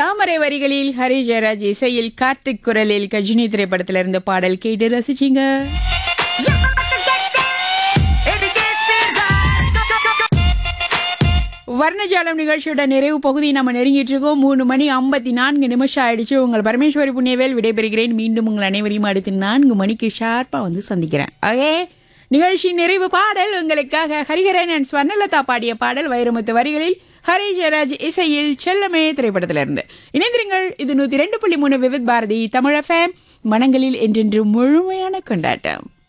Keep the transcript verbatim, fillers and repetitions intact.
தாமரை வரிகளில் ஹரி ஜெயராஜ் இசையில் கார்த்திக் குரலில் கஜினி திரைப்படத்துல இருந்த பாடல் கேட்டு ரசிச்சிங்க. வர்ணஜாலம் நிகழ்ச்சியோட நிறைவு பகுதி நம்ம நெருங்கிட்டு இருக்கோம். மூணு மணி ஐம்பத்தி நான்கு நிமிஷம் ஆயிடுச்சு. உங்கள் பரமேஸ்வரி புண்ணியவேல் விடைபெறுகிறேன். மீண்டும் உங்கள் அனைவரையும் அடுத்து நான்கு மணிக்கு ஷார்ப்பா வந்து சந்திக்கிறேன். ஓகே, நிகழ்ச்சி நிறைவு பாடல் உங்களுக்காக ஹரிஹரன் அண்ட் ஸ்வர்ணலதா பாடிய பாடல் வைரமுத்து வரிகளில் ஹரி ஜெயராஜ் இசையில் செல்லமே திரைப்படத்திலிருந்து. இணைந்திருங்கள். இது நூத்தி ரெண்டு புள்ளி மூணு விவித் பாரதி தமிழ் எஃப்எம். மனங்களில் என்றென்று முழுமையான கொண்டாட்டம்.